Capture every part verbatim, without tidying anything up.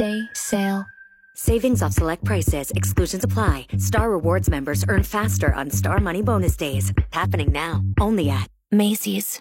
Day sale. Savings off select prices. Exclusions apply. Star Rewards members earn faster on Star Money Bonus Days. Happening now. Only at Macy's.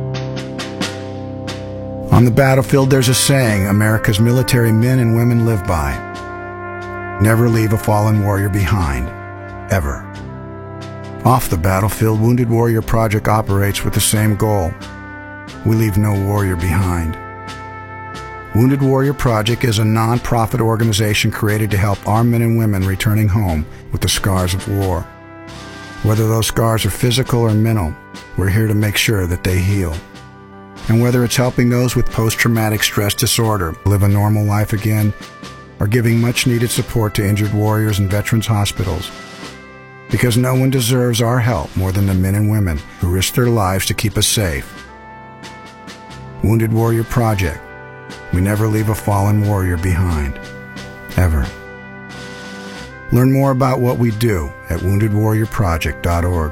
On the battlefield, there's a saying America's military men and women live by. Never leave a fallen warrior behind. Ever. Off the battlefield, Wounded Warrior Project operates with the same goal. We leave no warrior behind. Wounded Warrior Project is a non-profit organization created to help our men and women returning home with the scars of war. Whether those scars are physical or mental, we're here to make sure that they heal. And whether it's helping those with post-traumatic stress disorder live a normal life again, or giving much-needed support to injured warriors in veterans' hospitals, because no one deserves our help more than the men and women who risk their lives to keep us safe. Wounded Warrior Project. We never leave a fallen warrior behind. Ever. Learn more about what we do at wounded warrior project dot org.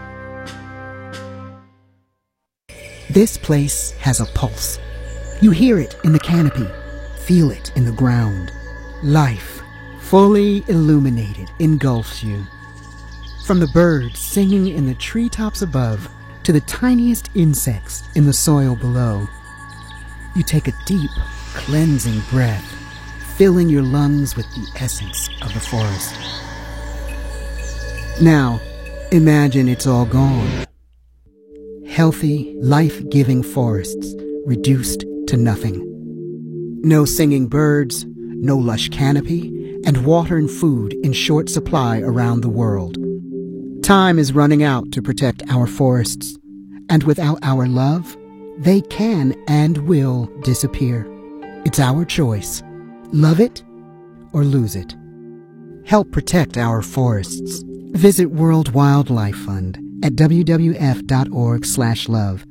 This place has a pulse. You hear it in the canopy, feel it in the ground. Life, fully illuminated, engulfs you. From the birds singing in the treetops above to the tiniest insects in the soil below. You take a deep, cleansing breath, filling your lungs with the essence of the forest. Now, imagine it's all gone. Healthy, life-giving forests reduced to nothing. No singing birds, no lush canopy, and water and food in short supply around the world. Time is running out to protect our forests, and without our love, they can and will disappear. It's our choice. Love it or lose it. Help protect our forests. Visit World Wildlife Fund at w w f dot org slash love.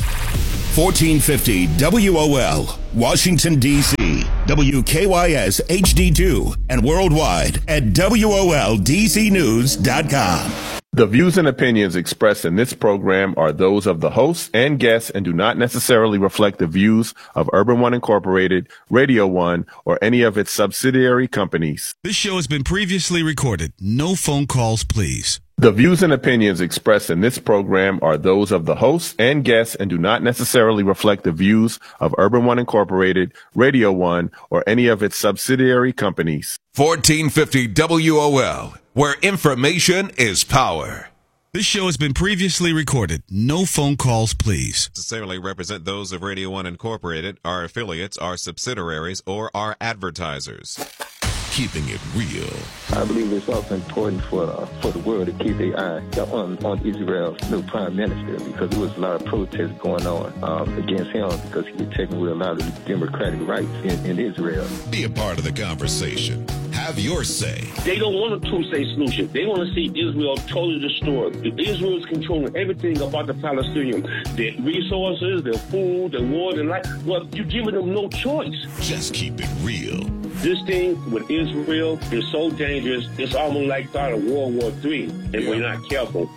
fourteen fifty W O L, Washington, D C, W K Y S H D two, and worldwide at W O L D C news dot com. The views and opinions expressed in this program are those of the hosts and guests and do not necessarily reflect the views of Urban One Incorporated, Radio One, or any of its subsidiary companies. This show has been previously recorded. No phone calls, please. The views and opinions expressed in this program are those of the hosts and guests and do not necessarily reflect the views of Urban One Incorporated, Radio One, or any of its subsidiary companies. fourteen fifty W O L, where information is power. This show has been previously recorded. No phone calls, please. Necessarily represent those of Radio One Incorporated, our affiliates, our subsidiaries, or our advertisers. Keeping it real. I believe it's also important for uh, for the world to keep their eye on, on Israel's new prime minister, because there was a lot of protests going on um, against him because he was taking away a lot of the democratic rights in, in Israel. Be a part of the conversation. Have your say. They don't want a two-state solution. They want to see Israel totally destroyed. Israel is controlling everything about the Palestinians. Their resources, their food, their water, their life. Well, you're giving them no choice. Just keep it real. This thing with Israel is so dangerous, it's almost like start of World War Three if yeah. we're not careful.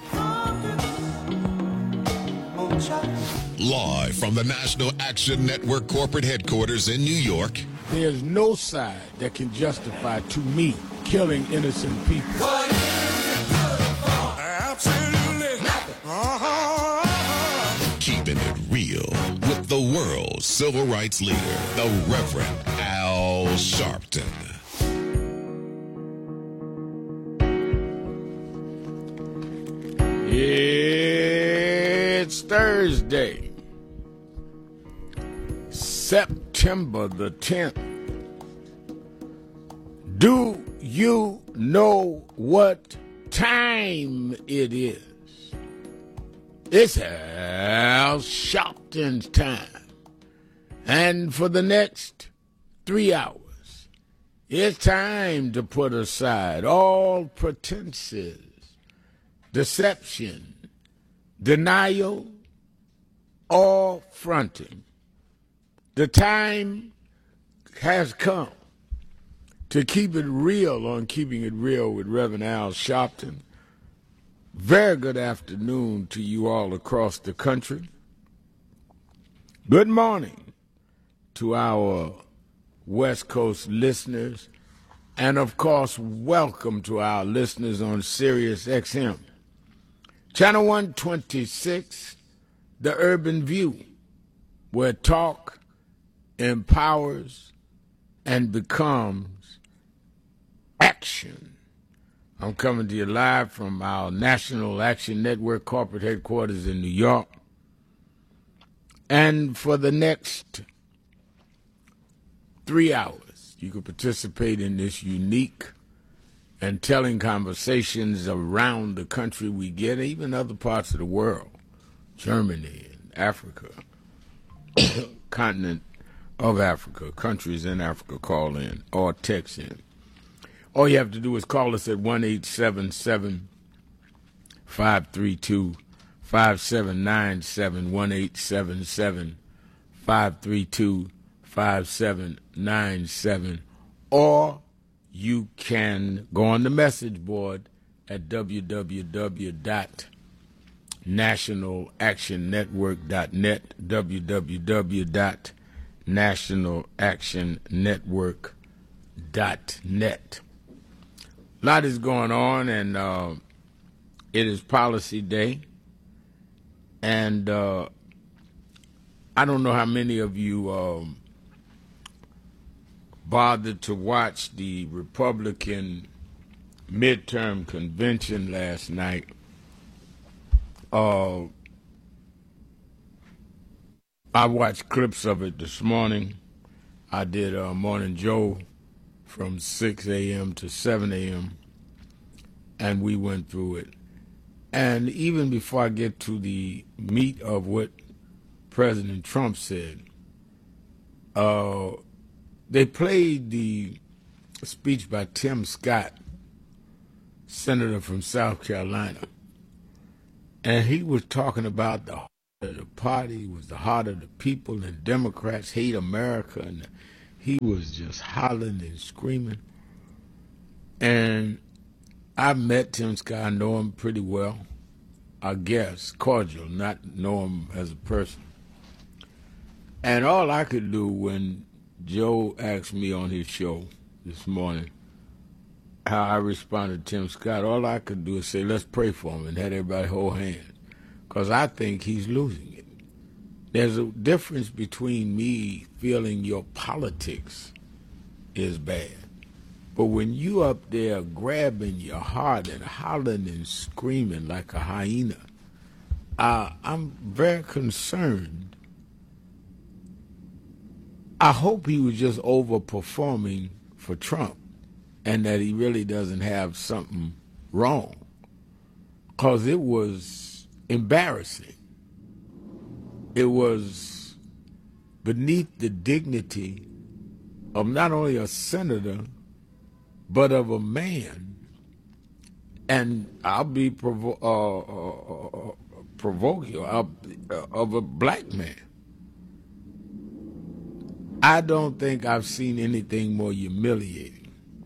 Live from the National Action Network corporate headquarters in New York. There's no side that can justify, to me, killing innocent people. Absolutely nothing. Uh-huh. Keeping it real with the world's civil rights leader, the Reverend Al Sharpton. It's Thursday, September the tenth. Do you know what time it is? It's Al Sharpton's time. And for the next three hours, it's time to put aside all pretenses, deception, denial, or fronting. The time has come to keep it real on Keeping It Real with Reverend Al Sharpton. Very good afternoon to you all across the country. Good morning to our West Coast listeners, and of course, welcome to our listeners on Sirius X M. Channel one twenty-six, The Urban View, where talk empowers and becomes action. I'm coming to you live from our National Action Network corporate headquarters in New York. And for the next three hours, you can participate in this unique and telling conversations around the country we get, even other parts of the world, Germany and Africa, continent of Africa, countries in Africa call in or text in. All you have to do is call us at one eight seven seven, five three two, five seven nine seven, one eight seven seven, five three two, five seven nine seven, or you can go on the message board at w w w dot national action network dot net, w w w dot national action network dot net. A lot is going on, and uh, it is Policy Day, and uh, I don't know how many of you um, bothered to watch the Republican midterm convention last night. Uh, I watched clips of it this morning. I did uh, Morning Joe from six a.m. to seven a.m., and we went through it. And even before I get to the meat of what President Trump said, uh, they played the speech by Tim Scott, senator from South Carolina, and he was talking about the heart of the party was the heart of the people, and Democrats hate America, and he was just hollering and screaming. And I met Tim Scott. I know him pretty well, I guess, cordial, not know him as a person. And all I could do when Joe asked me on his show this morning how I responded to Tim Scott, all I could do is say, let's pray for him, and had everybody hold hands, because I think he's losing it. There's a difference between me feeling your politics is bad, but when you up there grabbing your heart and hollering and screaming like a hyena, uh, I'm very concerned. I hope he was just overperforming for Trump and that he really doesn't have something wrong, because it was embarrassing. It was beneath the dignity of not only a senator, but of a man, and I'll be provo- uh, uh, uh, provoking, uh, of a black man. I don't think I've seen anything more humiliating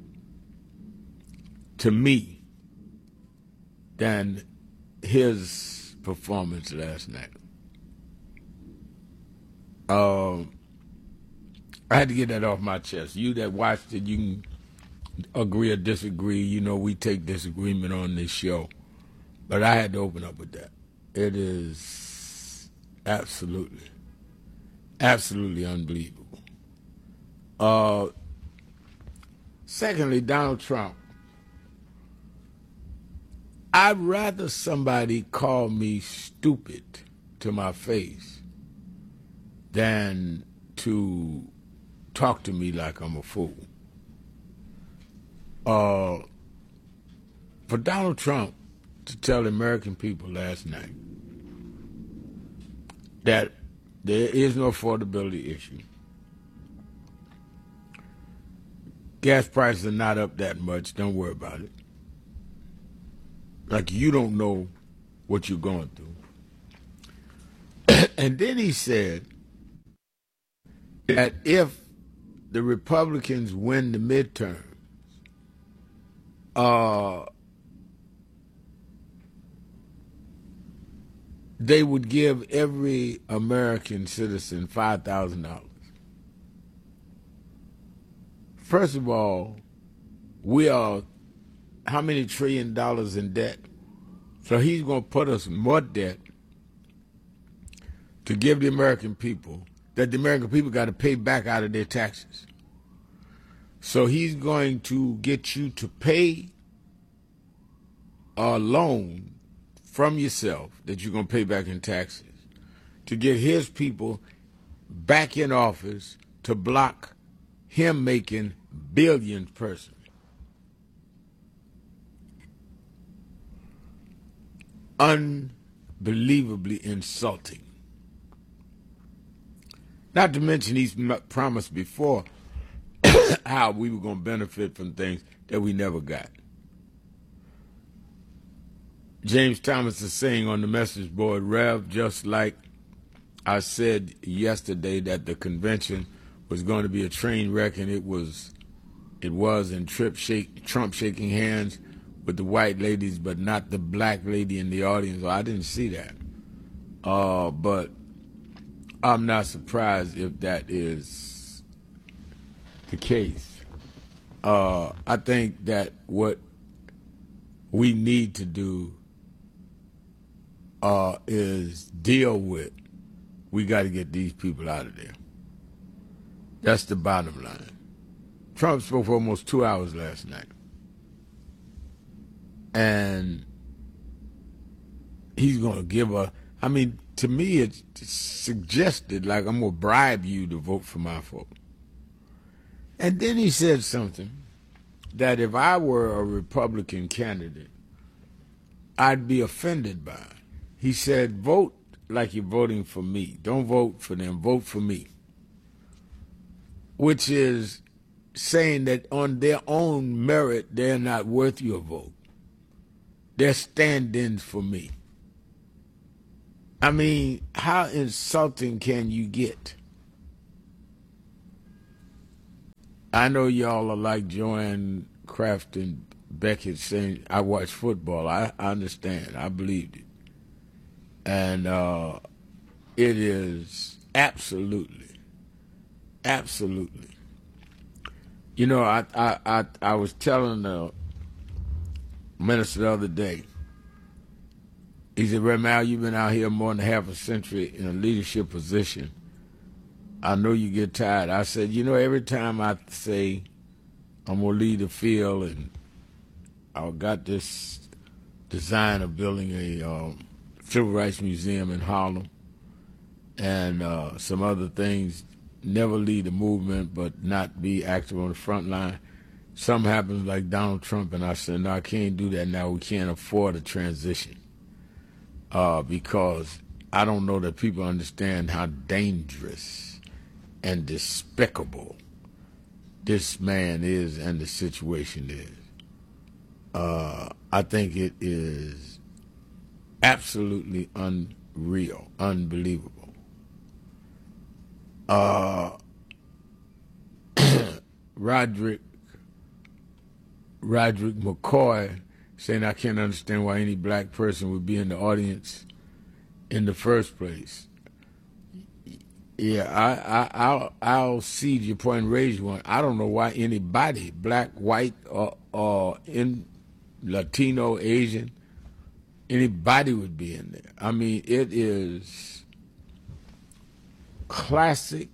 to me than his performance last night. Uh, I had to get that off my chest. You that watched it, you can agree or disagree. You know, we take disagreement on this show. But I had to open up with that. It is absolutely, absolutely unbelievable. Uh, secondly, Donald Trump. I'd rather somebody call me stupid to my face than to talk to me like I'm a fool. Uh, for Donald Trump to tell the American people last night that there is no affordability issue, gas prices are not up that much, don't worry about it. Like you don't know what you're going through. And then he said that if the Republicans win the midterms, uh, they would give every American citizen five thousand dollars. first of all, we are how many trillion dollars in debt? So he's going to put us in more debt to give the American people, that the American people got to pay back out of their taxes. So he's going to get you to pay a loan from yourself that you're going to pay back in taxes to get his people back in office to block him making billions per person. Unbelievably insulting. Not to mention he's promised before how we were going to benefit from things that we never got. James Thomas is saying on the message board, Rev, just like I said yesterday that the convention was going to be a train wreck, and it was, it was, and Trump, shake, Trump shaking hands with the white ladies, but not the black lady in the audience. Well, I didn't see that. Uh, but I'm not surprised if that is the case. Uh, I think that what we need to do uh, is deal with, we got to get these people out of there. That's the bottom line. Trump spoke for almost two hours last night. And he's going to give a, I mean, to me it's suggested like I'm going to bribe you to vote for my vote. And then he said something that if I were a Republican candidate, I'd be offended by. He said, vote like you're voting for me. Don't vote for them, vote for me. Which is saying that on their own merit, they're not worth your vote. They're stand-ins for me. I mean, how insulting can you get? I know y'all are like Joanne Kraft and Beckett saying, I watch football. I, I understand. I believed it. And uh, it is absolutely, absolutely. You know, I, I, I, I was telling the minister the other day, he said, Rev Mal, you've been out here more than half a century in a leadership position. I know you get tired. I said, you know, every time I say I'm going to lead the field and I've got this design of building a um, civil rights museum in Harlem and uh, some other things, never lead the movement but not be active on the front line. Something happens like Donald Trump, and I said, no, I can't do that now. We can't afford a transition uh, because I don't know that people understand how dangerous and despicable this man is and the situation is. Uh, I think it is absolutely unreal, unbelievable. Uh, Roderick Roderick McCoy saying, I can't understand why any black person would be in the audience in the first place. Yeah, I, I, I'll, I'll cede your point and raise one. I don't know why anybody, black, white, or, or in Latino, Asian, anybody would be in there. I mean, it is classic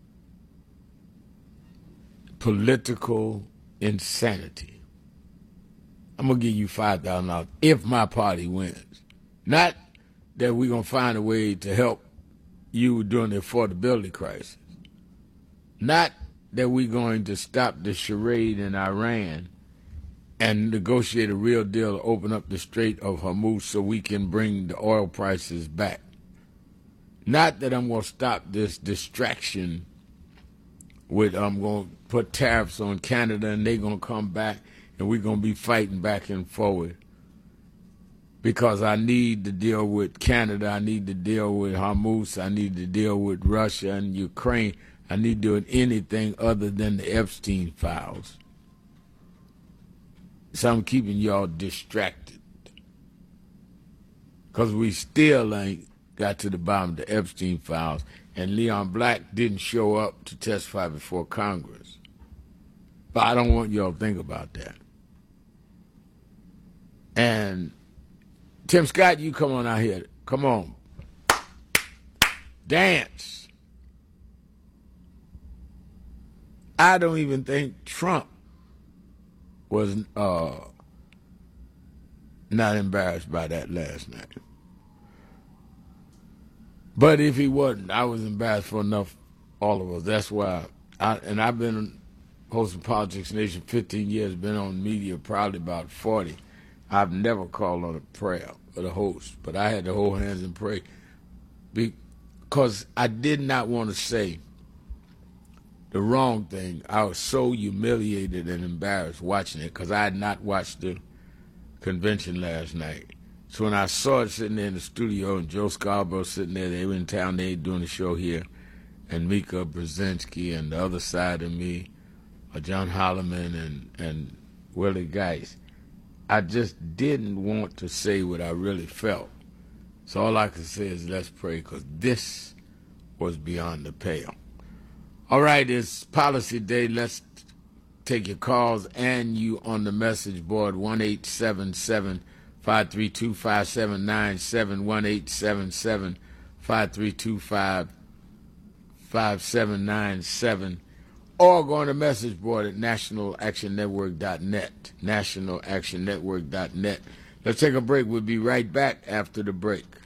political insanity. I'm going to give you five thousand dollars if my party wins. Not that we're going to find a way to help you during the affordability crisis. Not that we're going to stop the charade in Iran and negotiate a real deal to open up the Strait of Hormuz so we can bring the oil prices back. Not that I'm going to stop this distraction with I'm going to put tariffs on Canada and they're going to come back and we're going to be fighting back and forward because I need to deal with Canada, I need to deal with Hormuz, I need to deal with Russia and Ukraine. I need to do anything other than the Epstein files. So I'm keeping y'all distracted because we still ain't got to the bottom of the Epstein files, and Leon Black didn't show up to testify before Congress. But I don't want y'all to think about that. And Tim Scott, you come on out here. Come on. Dance. I don't even think Trump was uh, not embarrassed by that last night. But if he wasn't, I was embarrassed for enough, all of us. That's why, I, and I've been hosting Politics Nation fifteen years, been on media probably about forty. I've never called on a prayer for the host, but I had to hold hands and pray because I did not want to say the wrong thing. I was so humiliated and embarrassed watching it because I had not watched the convention last night. So when I saw it sitting there in the studio and Joe Scarborough sitting there, they were in town, they were doing the show here, and Mika Brzezinski and the other side of me, uh, John Holloman and, and Willie Geist, I just didn't want to say what I really felt. So all I could say is let's pray, because this was beyond the pale. All right, it's Policy Day. Let's take your calls and you on the message board, one eight seven seven, five three two, five seven nine seven, one eight seven seven, five three two, five seven nine seven, or go on the message board at national action network dot net, national action network dot net. Let's take a break. We'll be right back after the break.